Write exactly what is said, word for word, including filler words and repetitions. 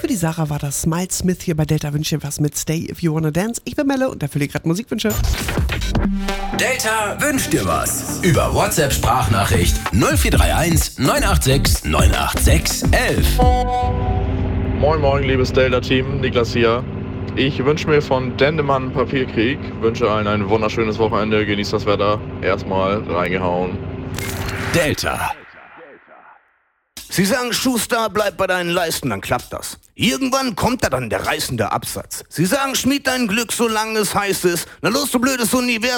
die Sarah war das. Miles Smith hier bei Delta wünscht dir was mit Stay If You Wanna Dance. Ich bin Melle und erfülle gerade Musikwünsche. Delta wünscht dir was. Über WhatsApp-Sprachnachricht null vier drei eins neun acht sechs neun acht sechs eins eins. Moin moin, liebes Delta-Team, Niklas hier. Ich wünsche mir von Dendemann Papierkrieg, wünsche allen ein wunderschönes Wochenende, genießt das Wetter. Erstmal reingehauen. Delta. Sie sagen, Schuster, bleib bei deinen Leisten, dann klappt das. Irgendwann kommt da dann der reißende Absatz. Sie sagen, schmied dein Glück, solange es heiß ist. Na los, du blödes Universum.